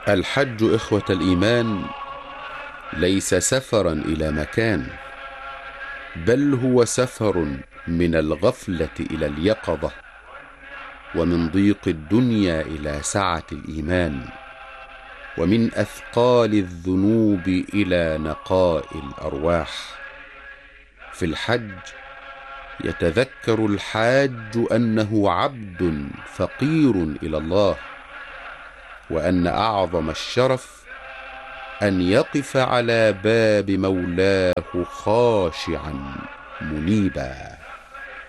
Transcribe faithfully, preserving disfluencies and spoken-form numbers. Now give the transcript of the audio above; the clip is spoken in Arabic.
الحج إخوة الإيمان ليس سفرا إلى مكان، بل هو سفر من الغفلة إلى اليقظة، ومن ضيق الدنيا إلى سعة الإيمان، ومن أثقال الذنوب إلى نقاء الأرواح. في الحج يتذكر الحاج أنه عبد فقير إلى الله، وأن أعظم الشرف أن يقف على باب مولاه خاشعا منيبا.